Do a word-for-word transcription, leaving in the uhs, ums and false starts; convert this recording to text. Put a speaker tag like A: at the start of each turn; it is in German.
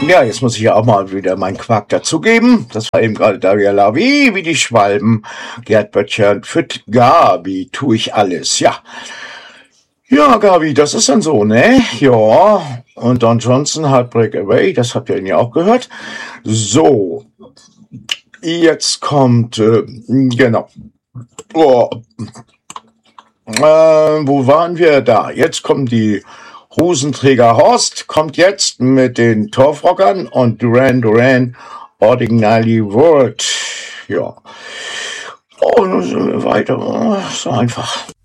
A: Ja, jetzt muss ich ja auch mal wieder meinen Quark dazugeben. Das war eben gerade Daria Lavi, wie die Schwalben. Gerd Böttcher, für Gabi tue ich alles, ja. Ja, Gabi, das ist dann so, ne? Ja, und Don Johnson, Heartbreak Away, das habt ihr ihn ja auch gehört. So, jetzt kommt, äh, genau. Oh, äh, wo waren wir da? Jetzt kommen die Hosenträger Horst, kommt jetzt mit den Torfrockern und Duran Duran, Ordinary World. Ja. Oh, dann sind wir weiter. Oh, so einfach.